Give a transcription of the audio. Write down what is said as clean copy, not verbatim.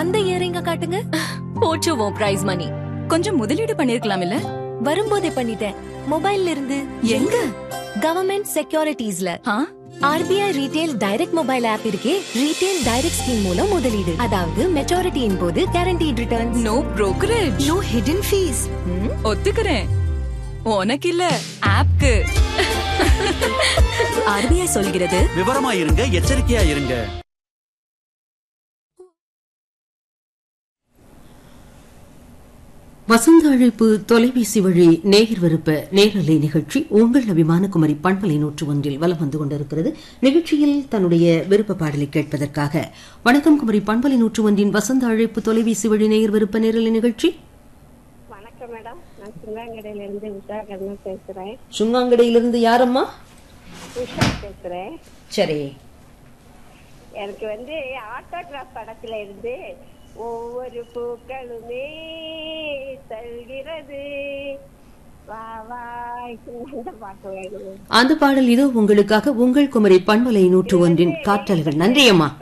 அந்த இயரிங்க காட்டுங்க. போச்சுவோம் prize money. கொஞ்சம் முதலீடு பண்ணிருக்கலாம் இல்ல? வரும்போதே பண்ணிட்டேன். மொபைல்ல இருந்து. எங்க? Government செக்யூரிட்டிஸ்ல. RBI retail direct mobile app இருக்கே, ரீட்டைல் டைரக்ட் ஸ்கீம் மூலம் முதலீடு. அதாவது மெச்சூரிட்டியின் போது guaranteed returns. No brokerage, no hidden fees. ஒத்துக்கிறேன். உனக்கு இல்ல, ஆப்க்கு. RBI சொல்கிறது விவரமா இருங்க, எச்சரிக்கையா இருங்க. வசந்த அழைப்பு தொலைபேசி வழி நேயர் விருப்ப நேரலை நிகழ்ச்சி உங்கள் அபிமான குமரி பண்பலை 101 வலம் வந்து கொண்டிருக்கிறது. நிகழ்ச்சியில் தன்னுடைய விருப்ப பாடலை கேட்பதற்காக வணக்கம் குமரி பண்பலை 101 வசந்த அழைப்பு தொலைபேசி வழி நேயர் விருப்ப நேரலை நிகழ்ச்சி. வணக்கம் மேடம், நான் சுங்காங்கடையிலிருந்து உஷா கண்ணா பேசுறேன். சுங்காங்கடையிலிருந்து யாரம்மா? உஷா பேசுறேன். சரி, எனக்கு ஆட்டோகிராஃப் படத்துல இருந்து ஒவ்வொரு பூக்களுமே தருகிறது வா வா அந்த பாட்டு வேணும். அந்த பாடல் இதோ உங்களுக்காக உங்கள் குமரி பண்பலை 101 காற்றல்கள். நன்றி அம்மா.